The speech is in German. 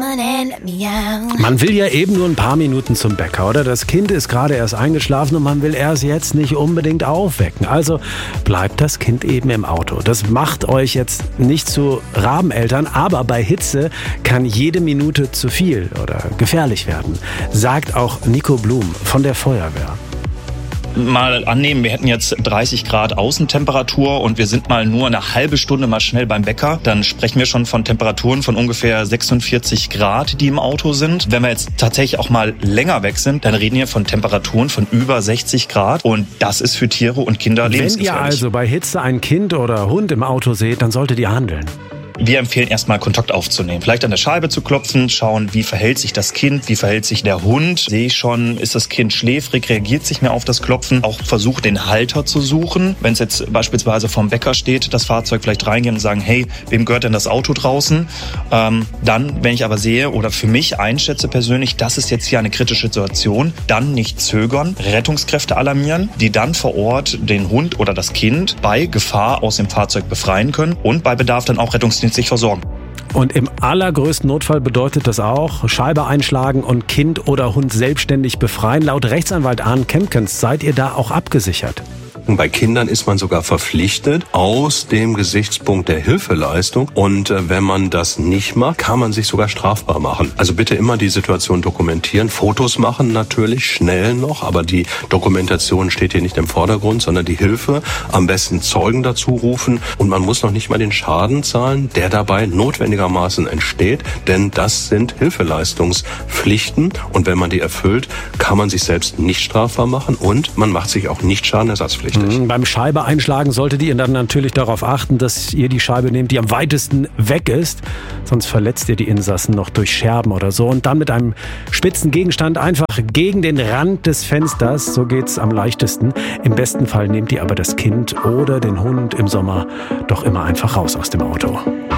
Man will ja eben nur ein paar Minuten zum Bäcker, oder? Das Kind ist gerade erst eingeschlafen und man will erst jetzt nicht unbedingt aufwecken. Also bleibt das Kind eben im Auto. Das macht euch jetzt nicht zu Rabeneltern, aber bei Hitze kann jede Minute zu viel oder gefährlich werden, sagt auch Nico Blum von der Feuerwehr. Mal annehmen, wir hätten jetzt 30 Grad Außentemperatur und wir sind mal nur eine halbe Stunde mal schnell beim Bäcker, dann sprechen wir schon von Temperaturen von ungefähr 46 Grad, die im Auto sind. Wenn wir jetzt tatsächlich auch mal länger weg sind, dann reden wir von Temperaturen von über 60 Grad und das ist für Tiere und Kinder lebensgefährlich. Wenn ihr also bei Hitze ein Kind oder Hund im Auto seht, dann solltet ihr handeln. Wir empfehlen erstmal Kontakt aufzunehmen, vielleicht an der Scheibe zu klopfen, schauen, wie verhält sich das Kind, wie verhält sich der Hund. Sehe ich schon, ist das Kind schläfrig, reagiert sich mehr auf das Klopfen. Auch versucht, den Halter zu suchen. Wenn es jetzt beispielsweise vorm Bäcker steht, das Fahrzeug vielleicht reingehen und sagen, hey, wem gehört denn das Auto draußen? Dann, wenn ich aber sehe oder für mich einschätze persönlich, das ist jetzt hier eine kritische Situation, dann nicht zögern, Rettungskräfte alarmieren, die dann vor Ort den Hund oder das Kind bei Gefahr aus dem Fahrzeug befreien können und bei Bedarf dann auch Rettungsdienst sich versorgen. Und im allergrößten Notfall bedeutet das auch, Scheibe einschlagen und Kind oder Hund selbstständig befreien. Laut Rechtsanwalt Arndt Kempkens seid ihr da auch abgesichert. Bei Kindern ist man sogar verpflichtet aus dem Gesichtspunkt der Hilfeleistung. Und wenn man das nicht macht, kann man sich sogar strafbar machen. Also bitte immer die Situation dokumentieren. Fotos machen natürlich, schnell noch. Aber die Dokumentation steht hier nicht im Vordergrund, sondern die Hilfe. Am besten Zeugen dazu rufen. Und man muss noch nicht mal den Schaden zahlen, der dabei notwendigermaßen entsteht. Denn das sind Hilfeleistungspflichten. Und wenn man die erfüllt, kann man sich selbst nicht strafbar machen. Und man macht sich auch nicht schadenersatzpflichtig. Beim Scheibe einschlagen solltet ihr dann natürlich darauf achten, dass ihr die Scheibe nehmt, die am weitesten weg ist. Sonst verletzt ihr die Insassen noch durch Scherben oder so. Und dann mit einem spitzen Gegenstand einfach gegen den Rand des Fensters. So geht's am leichtesten. Im besten Fall nehmt ihr aber das Kind oder den Hund im Sommer doch immer einfach raus aus dem Auto.